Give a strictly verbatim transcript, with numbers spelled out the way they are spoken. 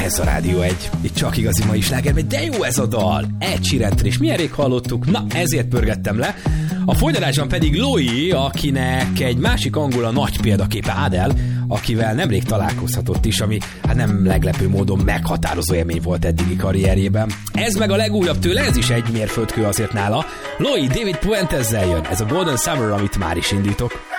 Ez a Rádió egy, itt csak igazi mai sláger, de jó ez a dal. Ed Sheerantől, és milyen rég hallottuk, na ezért pörgettem le. A folytatásban pedig Louis, akinek egy másik angol a nagy példaképe Adele, akivel nemrég találkozhatott is, ami hát nem leglepő módon meghatározó élmény volt eddigi karrierjében. Ez meg a legújabb tőle, ez is egy mérföldkő azért nála. Louis David Puentezzel jön, ez a Golden Summer, amit már is indítok.